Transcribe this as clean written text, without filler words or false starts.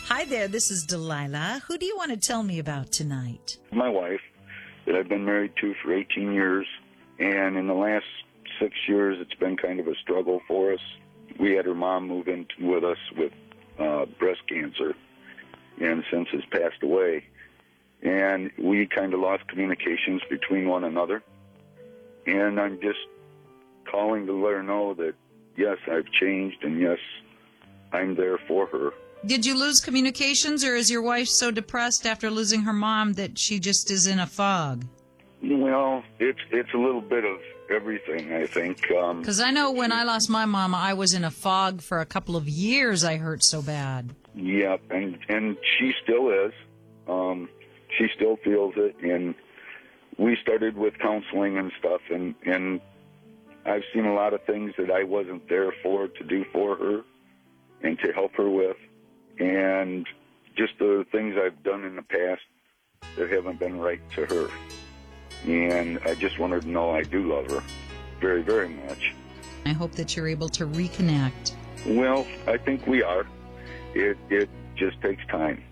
Hi there, this is Delilah. Who do you want to tell me about tonight? My wife, that I've been married to for 18 years, and in the last 6 years, it's been kind of a struggle for us. We had her mom move in with us with breast cancer, and since has passed away. And we kind of lost communications between one another. And I'm just calling to let her know that, yes, I've changed, and yes, I'm there for her. Did you lose communications, or is your wife so depressed after losing her mom that she just is in a fog? Well, it's a little bit of everything, I think. Because I know when I lost my mom, I was in a fog for a couple of years. I hurt so bad. Yep, and she still is. She still feels it, and we started with counseling and stuff, and I've seen a lot of things that I wasn't there for to do for her and to help her with, and just the things I've done in the past that haven't been right to her. And I just want her to know I do love her very, very much. I hope that you're able to reconnect. Well, I think we are. It just takes time.